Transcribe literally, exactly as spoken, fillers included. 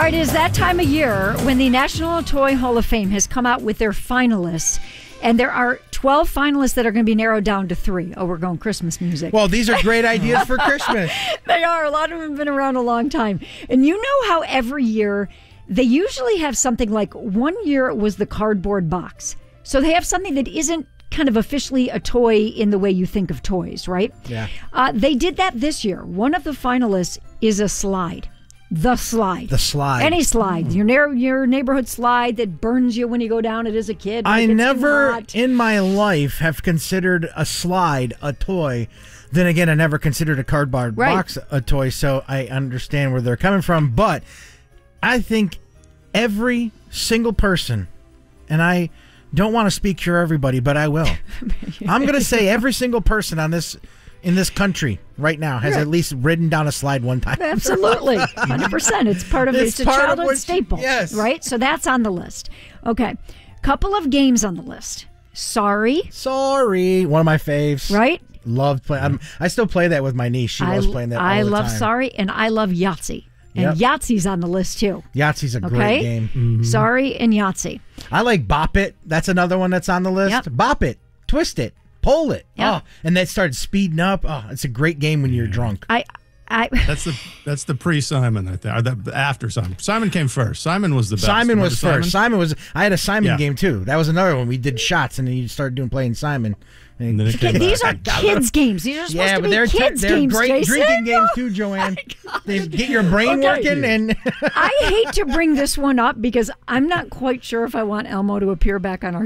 right, it is that time of year when the National Toy Hall of Fame has come out with their finalists. And there are twelve finalists that are going to be narrowed down to three. Oh, we're going Christmas music. Well, these are great ideas for Christmas. They are. A lot of them have been around a long time. And you know how every year they usually have something like one year it was the cardboard box. So they have something that isn't kind of officially a toy in the way you think of toys, right? Yeah. Uh, they did that this year. One of the finalists is a slide. The slide. The slide. Any slide. Your near, your neighborhood slide that burns you when you go down it as a kid. I like it's never hot. in my life have considered a slide a toy. Then again, I never considered a cardboard Right. box a toy, so I understand where they're coming from. But I think every single person, and I don't want to speak for everybody, but I will. I'm going to say every single person on this in this country right now has Yeah. at least ridden down a slide one time. Absolutely. one hundred percent. It's part of It's it's, a part of childhood what- staple. yes. Right? So that's on the list. Okay. Couple of games on the list. Sorry. Sorry, one of my faves. Right? Loved playing. I'm, I still play that with my niece. She I, loves playing that. All I the love time. Sorry, and I love Yahtzee. And Yep. Yahtzee's on the list too. Yahtzee's a Okay? great game. Mm-hmm. Sorry and Yahtzee. I like Bop It. That's another one that's on the list. Yep. Bop It, Twist It, Pull It. Yep. Oh, and that started speeding up. Oh, it's a great game when you're drunk. I, I. That's the that's the pre-Simon, I think, or the after Simon. Simon came first. Simon was the best. Simon Remember was first. Simon was. I had a Simon Yeah. game too. That was another one. We did shots, and then you started doing playing Simon. And then it came These are back. kids' games. These are supposed Yeah, to but be they're kids' they're games, great Jason. drinking games too, Joanne. They get your brain Okay. working, and I hate to bring this one up because I'm not quite sure if I want Elmo to appear back on our